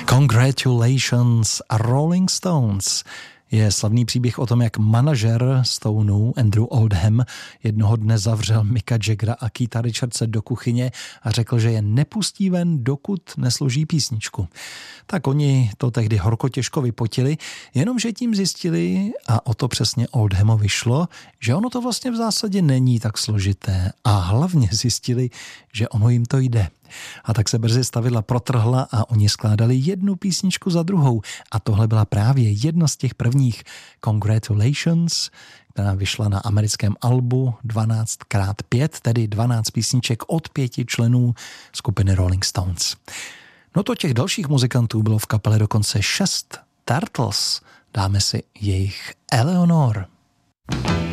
Congratulations a Rolling Stones je slavný příběh o tom, jak manažer Stoneů Andrew Oldham jednoho dne zavřel Micka Jaggera a Keitha Richardse do kuchyně a řekl, že je nepustí ven, dokud nesloží písničku. Tak oni to tehdy horko těžko vypotili, jenomže tím zjistili, a o to přesně Oldhamovi šlo, že ono to vlastně v zásadě není tak složité a hlavně zjistili, že ono jim to jde. A tak se brzy stavidla protrhla a oni skládali jednu písničku za druhou. A tohle byla právě jedna z těch prvních Congratulations, která vyšla na americkém albu 12x5, tedy 12 písniček od 5 členů skupiny Rolling Stones. No to těch dalších muzikantů bylo v kapele dokonce 6. Turtles. Dáme si jejich Eleanor.